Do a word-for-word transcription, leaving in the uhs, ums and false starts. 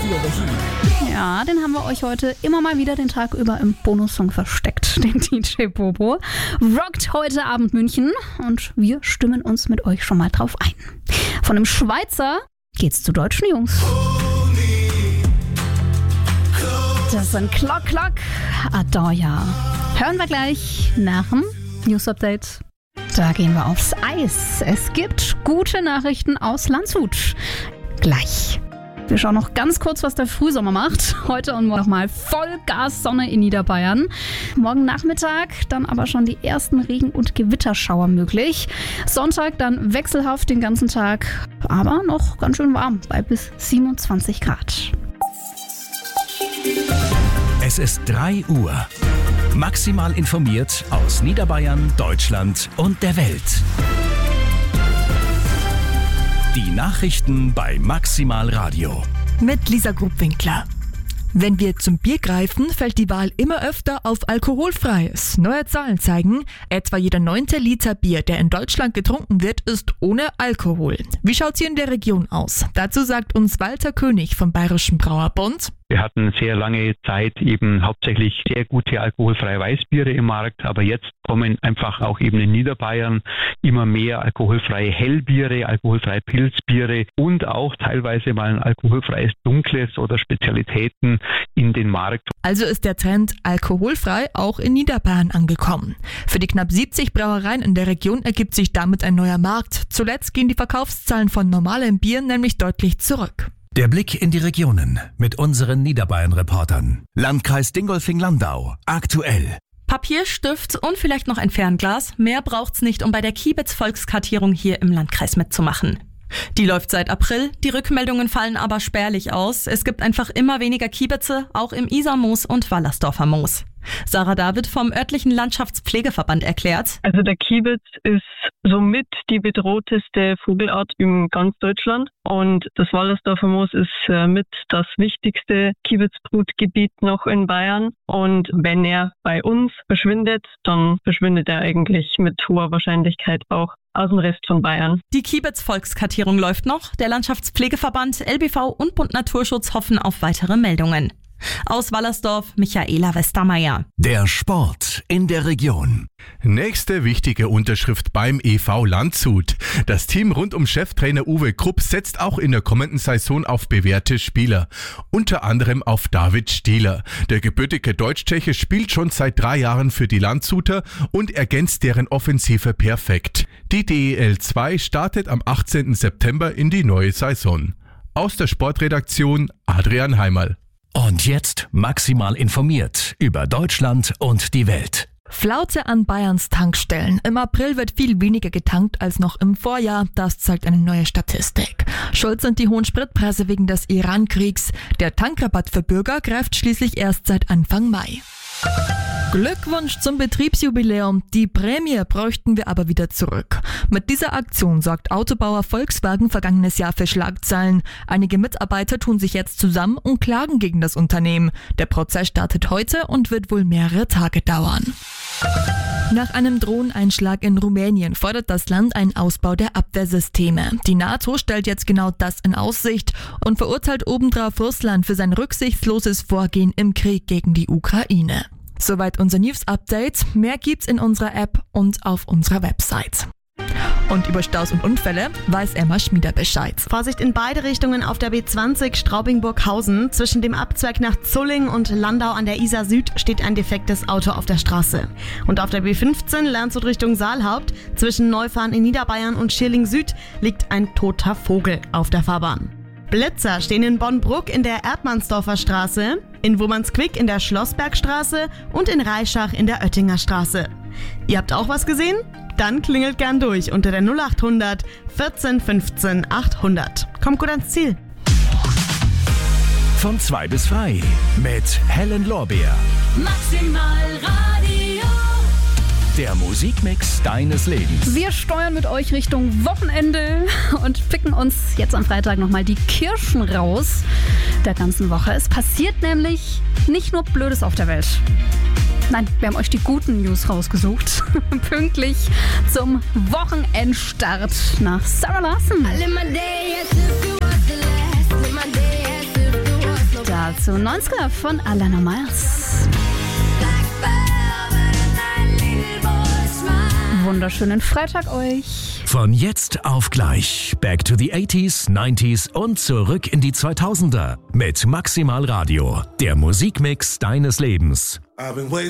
Radioregie. Ja, den haben wir euch heute immer mal wieder den Tag über im Bonussong versteckt, den D J Bobo. Rockt heute Abend München und wir stimmen uns mit euch schon mal drauf ein. Von dem Schweizer geht's zu deutschen Jungs. Das sind Clock Clock, Adoya. Hören wir gleich nach dem News Update. Da gehen wir aufs Eis. Es gibt gute Nachrichten aus Landshut. Gleich. Wir schauen noch ganz kurz, was der Frühsommer macht. Heute und morgen nochmal Vollgas Sonne in Niederbayern. Morgen Nachmittag dann aber schon die ersten Regen- und Gewitterschauer möglich. Sonntag dann wechselhaft den ganzen Tag, aber noch ganz schön warm, bei bis siebenundzwanzig Grad. Es ist drei Uhr. Maximal informiert aus Niederbayern, Deutschland und der Welt. Die Nachrichten bei Maximal Radio. Mit Lisa Grubwinkler. Wenn wir zum Bier greifen, fällt die Wahl immer öfter auf alkoholfreies. Neue Zahlen zeigen, etwa jeder neunte Liter Bier, der in Deutschland getrunken wird, ist ohne Alkohol. Wie schaut's hier in der Region aus? Dazu sagt uns Walter König vom Bayerischen Brauerbund. Wir hatten sehr lange Zeit eben hauptsächlich sehr gute alkoholfreie Weißbiere im Markt, aber jetzt kommen einfach auch eben in Niederbayern immer mehr alkoholfreie Hellbiere, alkoholfreie Pilzbiere und auch teilweise mal ein alkoholfreies Dunkles oder Spezialitäten in den Markt. Also ist der Trend alkoholfrei auch in Niederbayern angekommen. Für die knapp siebzig Brauereien in der Region ergibt sich damit ein neuer Markt. Zuletzt gehen die Verkaufszahlen von normalem Bier nämlich deutlich zurück. Der Blick in die Regionen mit unseren Niederbayern-Reportern. Landkreis Dingolfing-Landau, aktuell. Papier, Stift und vielleicht noch ein Fernglas. Mehr braucht's nicht, um bei der Kiebeitz-Volkskartierung hier im Landkreis mitzumachen. Die läuft seit April, die Rückmeldungen fallen aber spärlich aus. Es gibt einfach immer weniger Kiebitze, auch im Isarmoos und Wallersdorfer Moos. Sarah David vom örtlichen Landschaftspflegeverband erklärt. Also der Kiebitz ist somit die bedrohteste Vogelart in ganz Deutschland und das Wallersdorfer Moos ist äh, mit das wichtigste Kiebitzbrutgebiet noch in Bayern und wenn er bei uns verschwindet, dann verschwindet er eigentlich mit hoher Wahrscheinlichkeit auch aus dem Rest von Bayern. Die Kiebeitz-Volkskartierung läuft noch. Der Landschaftspflegeverband, L B V und Bund Naturschutz hoffen auf weitere Meldungen. Aus Wallersdorf, Michaela Westermeier. Der Sport in der Region. Nächste wichtige Unterschrift beim E V Landshut. Das Team rund um Cheftrainer Uwe Krupp setzt auch in der kommenden Saison auf bewährte Spieler. Unter anderem auf David Stieler. Der gebürtige Deutsch-Tscheche spielt schon seit drei Jahren für die Landshuter und ergänzt deren Offensive perfekt. Die D E L zwei startet am achtzehnten September in die neue Saison. Aus der Sportredaktion Adrian Heimerl. Und jetzt maximal informiert über Deutschland und die Welt. Flaute an Bayerns Tankstellen. Im April wird viel weniger getankt als noch im Vorjahr. Das zeigt eine neue Statistik. Schuld sind die hohen Spritpreise wegen des Iran-Kriegs. Der Tankrabatt für Bürger greift schließlich erst seit Anfang Mai. Glückwunsch zum Betriebsjubiläum. Die Prämie bräuchten wir aber wieder zurück. Mit dieser Aktion sorgt Autobauer Volkswagen vergangenes Jahr für Schlagzeilen. Einige Mitarbeiter tun sich jetzt zusammen und klagen gegen das Unternehmen. Der Prozess startet heute und wird wohl mehrere Tage dauern. Nach einem Drohneneinschlag in Rumänien fordert das Land einen Ausbau der Abwehrsysteme. Die NATO stellt jetzt genau das in Aussicht und verurteilt obendrauf Russland für sein rücksichtsloses Vorgehen im Krieg gegen die Ukraine. Soweit unser News-Update. Mehr gibt's in unserer App und auf unserer Website. Und über Staus und Unfälle weiß Emma Schmieder Bescheid. Vorsicht in beide Richtungen auf der B zwanzig Straubing-Burghausen. Zwischen dem Abzweig nach Zulling und Landau an der Isar Süd steht ein defektes Auto auf der Straße. Und auf der B fünfzehn Landshut Richtung Saalhaupt zwischen Neufahren in Niederbayern und Schierling Süd liegt ein toter Vogel auf der Fahrbahn. Blitzer stehen in Bonn-Bruck in der Erdmannsdorfer Straße, in Wommansquick in der Schlossbergstraße und in Reischach in der Oettinger Straße. Ihr habt auch was gesehen? Dann klingelt gern durch unter der null achthundert vierzehn fünfzehn achthundert. Kommt gut ans Ziel. Von zwei bis frei mit Helen Lorbeer. Maximal Radio. Der Musikmix deines Lebens. Wir steuern mit euch Richtung Wochenende und picken uns jetzt am Freitag nochmal die Kirschen raus der ganzen Woche. Es passiert nämlich nicht nur Blödes auf der Welt. Nein, wir haben euch die guten News rausgesucht. Pünktlich zum Wochenendstart nach Sarah Larson. dazu neunziger von Alana Miles. Wunderschönen Freitag euch. Von jetzt auf gleich. Back to the eighties, nineties und zurück in die zweitausender. Mit Maximal Radio. Der Musikmix deines Lebens.